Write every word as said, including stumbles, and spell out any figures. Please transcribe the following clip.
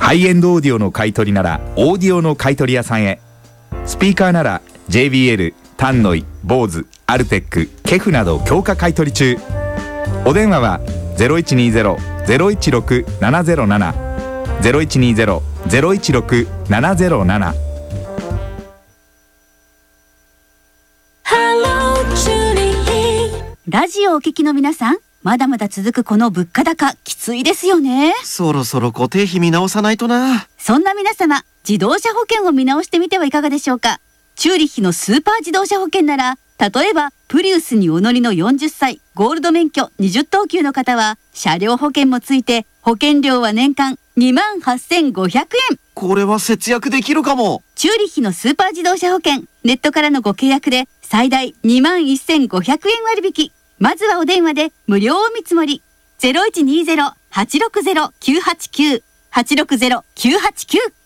ハイエンドオーディオの買い取りならオーディオの買い取り屋さんへ。スピーカーなら ジェイビーエル、タンノイ、ボーズ、アルテック、ケフなど強化買い取り中。お電話は ゼロいちにゼロ ゼロいちろく ななゼロなな ゼロいちにゼロ ゼロいちろく ななゼロなな。 ラジオをお聞きの皆さん、まだまだ続くこの物価高、きついですよね。 そろそろ固定費見直さないとな。 そんな皆様、自動車保険を見直してみてはいかがでしょうか。チューリッヒのスーパー自動車保険なら、例えばプリウスにお乗りのよんじゅっさい、ゴールド免許にじゅっ等級の方は車両保険もついて保険料は年間にまんはっせんごひゃくえん。 これは節約できるかも。 チューリッヒのスーパー自動車保険、ネットからのご契約で最大にまんせんごひゃくえん割引。まずはお電話で無料お見積もり。 ゼロいちにゼロ はちろくゼロ きゅうはちきゅう はちろくゼロ きゅうはちきゅう